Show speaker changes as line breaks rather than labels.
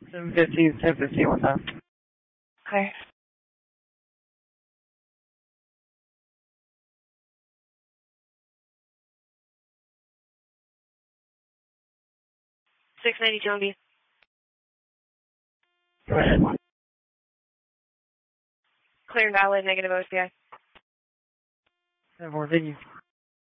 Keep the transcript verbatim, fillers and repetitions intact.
seven fifteen, ten fifteen, what time?
Okay. six ninety John B.
Go ahead.
Clear and valid, negative O S P I.
ten four, thank you.